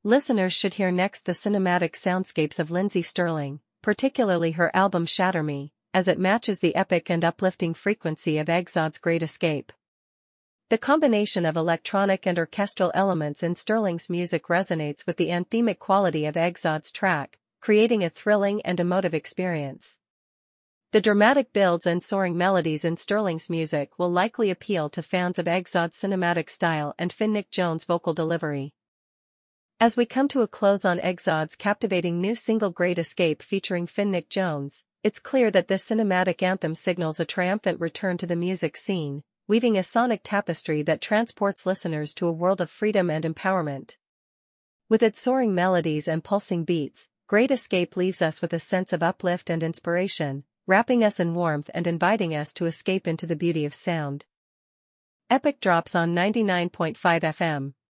Listeners should hear next the cinematic soundscapes of Lindsey Stirling, particularly her album Shatter Me, as it matches the epic and uplifting frequency of Egzod's Great Escape. The combination of electronic and orchestral elements in Stirling's music resonates with the anthemic quality of Egzod's track, creating a thrilling and emotive experience. The dramatic builds and soaring melodies in Stirling's music will likely appeal to fans of Egzod's cinematic style and Finnick Jones' vocal delivery. As we come to a close on Egzod's captivating new single Great Escape featuring Finnick Jones, it's clear that this cinematic anthem signals a triumphant return to the music scene, weaving a sonic tapestry that transports listeners to a world of freedom and empowerment. With its soaring melodies and pulsing beats, Great Escape leaves us with a sense of uplift and inspiration, wrapping us in warmth and inviting us to escape into the beauty of sound. Epic drops on 99.5 FM.